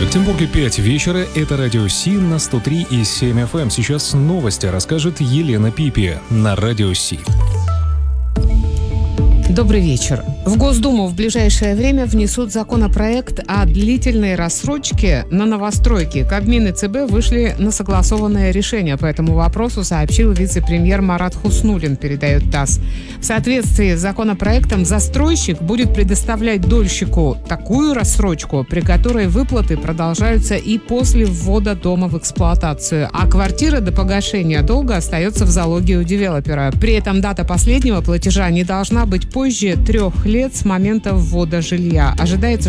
Екатеринбурге 5 вечера. Это Радио Си на 103,7 FM. Сейчас новости расскажет Елена Пипи на Радио Си. Добрый вечер. В Госдуму в ближайшее время внесут законопроект о длительной рассрочке на новостройки. Кабмин и ЦБ вышли на согласованное решение по этому вопросу, сообщил вице-премьер Марат Хуснуллин, передает ТАСС. В соответствии с законопроектом застройщик будет предоставлять дольщику такую рассрочку, при которой выплаты продолжаются и после ввода дома в эксплуатацию, а квартира до погашения долга остается в залоге у девелопера. При этом дата последнего платежа не должна быть позже 3 лет с момента ввода жилья. Ожидается,